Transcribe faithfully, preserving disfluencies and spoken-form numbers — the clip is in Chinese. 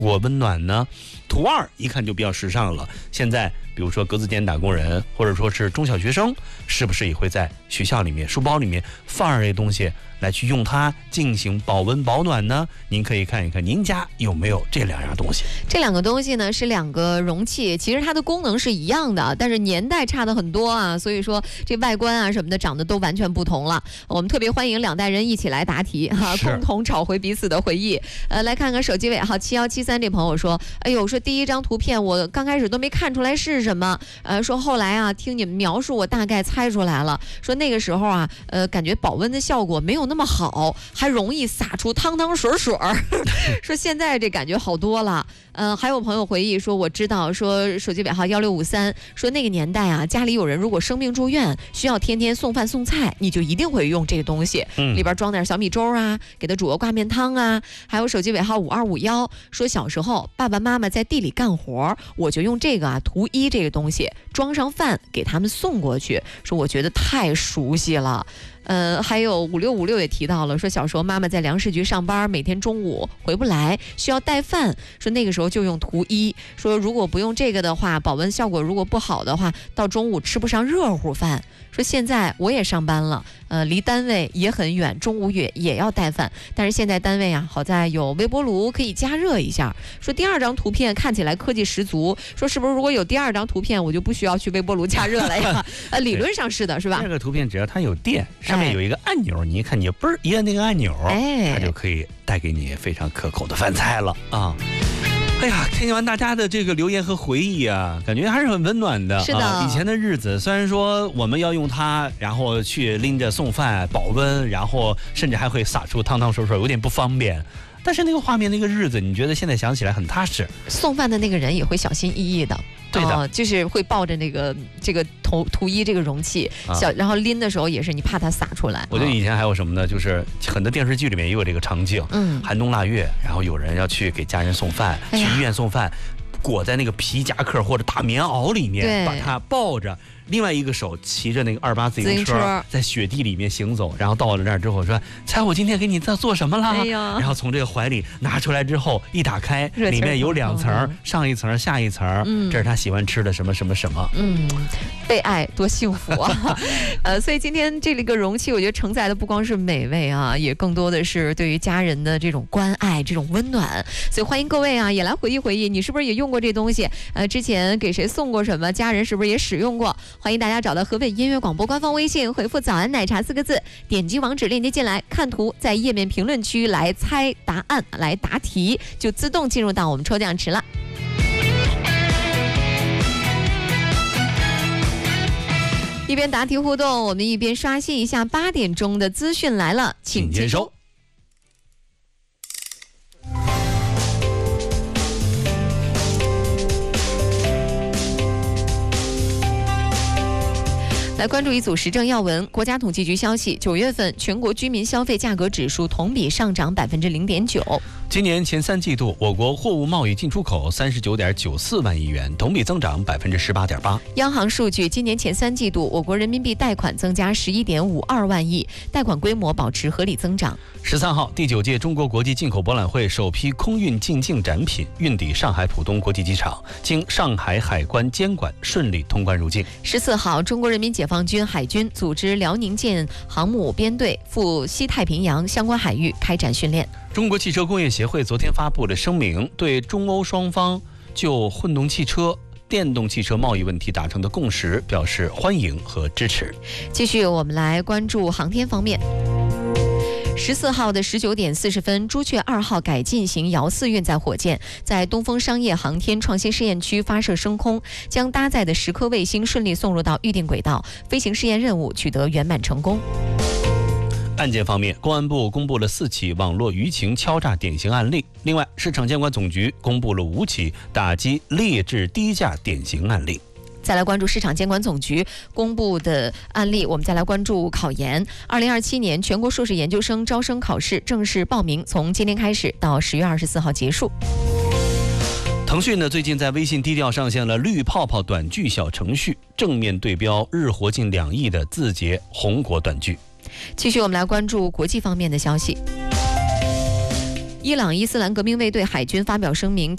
过温暖呢？图二一看就比较时尚了。现在比如说格子间打工人，或者说是中小学生，是不是也会在学校里面书包里面放这些东西来去用它进行保温保暖呢？您可以看一看您家有没有这两样东西。 这两个东西呢是两个容器，其实它的功能是一样的，但是年代差的很多啊，所以说这外观啊什么的长得都完全不同了。我们特别欢迎两代人一起来答题哈、啊，共同找回彼此的回忆。呃，来看看手机尾号七幺七三这朋友说，哎呦，说第一张图片我刚开始都没看出来是什么，呃，说后来啊听你们描述我大概猜出来了，说那个时候啊，呃，感觉保温的效果没有那么好，还容易洒出汤汤水水说现在这感觉好多了。呃，还有朋友回忆说，我知道，说手机尾号幺六五三，说那个年代啊，家里有人如果生病住院，需要天天送饭送菜，你就一定会用这个东西，嗯、里边装点小米粥啊，给他煮个挂面汤啊。还有手机尾号五二五幺，说小时候爸爸妈妈在地里干活，我就用这个啊图一这个东西装上饭给他们送过去，说我觉得太熟悉了。呃，还有五六五六也提到了，说小时候妈妈在粮食局上班，每天中午回不来，需要带饭，说那个时候就用图一，说如果不用这个的话，保温效果如果不好的话，到中午吃不上热乎饭。说现在我也上班了，呃，离单位也很远，中午也也要带饭，但是现在单位啊，好在有微波炉可以加热一下。说第二张图片看起来科技十足，说是不是如果有第二张图片，我就不需要去微波炉加热了呀？呃，理论上是的，是吧？ 第二个图片只要它有电，上面有一个按钮，哎、你一看你嘣一按那个按钮，哎，它就可以带给你非常可口的饭菜了啊。哎呀，听完大家的这个留言和回忆啊，感觉还是很温暖的。 是的， 啊、以前的日子虽然说我们要用它，然后去拎着送饭保温，然后甚至还会洒出汤汤水水，有点不方便。但是那个画面那个日子，你觉得现在想起来很踏实。 送饭的那个人也会小心翼翼的。 对的、 呃，就是会抱着那个这个图图一这个容器，小、啊、然后拎的时候也是你怕它洒出来。 我觉得以前还有什么呢？就是很多电视剧里面也有这个场景，嗯，寒冬腊月，然后有人要去给家人送饭，哎、去医院送饭，裹在那个皮夹克或者大棉袄里面，把它抱着。另外一个手骑着那个二八自行车，在雪地里面行走，然后到了那儿之后说：“猜我今天给你在做什么了？”哎、然后从这个怀里拿出来之后，一打开，里面有两层，上一层下一层，嗯，这是他喜欢吃的什么什么什么。 嗯，被爱多幸福啊！呃，所以今天这个容器，我觉得承载的不光是美味啊，也更多的是对于家人的这种关爱、这种温暖。所以欢迎各位啊，也来回忆回忆，你是不是也用过这东西？呃，之前给谁送过什么？家人是不是也使用过？欢迎大家找到河北音乐广播官方微信，回复早安奶茶四个字，点击网址链接进来，看图，在页面评论区来猜答案，来答题，就自动进入到我们抽奖池了。一边答题互动，我们一边刷新一下八点钟的资讯来了，请接收。来关注一组时政要闻。国家统计局消息，九月份全国居民消费价格指数同比上涨百分之零点九。 今年前三季度，我国货物贸易进出口三十九点九四万亿元，同比增长百分之十八点八。 央行数据，今年前三季度，我国人民币贷款增加十一点五二万亿，贷款规模保持合理增长。 十三号，第九届中国国际进口博览会首批空运进境展品运抵上海浦东国际机场，经上海海关监管，顺利通关入境。 十四号，中国人民解放军海军组织辽宁舰航母编队赴西太平洋相关海域开展训练。 中国汽车工业协会昨天发布了声明，对中欧双方就混动汽车、电动汽车贸易问题达成的共识表示欢迎和支持。 继续，我们来关注航天方面。十四号的十九点四十分，朱雀二号改进型遥四运载火箭在东风商业航天创新试验区发射升空，将搭载的十颗卫星顺利送入到预定轨道，飞行试验任务取得圆满成功。 案件方面，公安部公布了四起网络舆情敲诈典型案例，另外市场监管总局公布了五起打击劣质低价典型案例。 再来关注市场监管总局公布的案例，我们再来关注考研。二零二七年全国硕士研究生招生考试正式报名，从今天开始到十月二十四号结束。 腾讯呢，最近在微信低调上线了绿泡泡短剧小程序，正面对标日活近两亿的字节红果短剧。 继续，我们来关注国际方面的消息。伊朗伊斯兰革命卫队海军发表声明。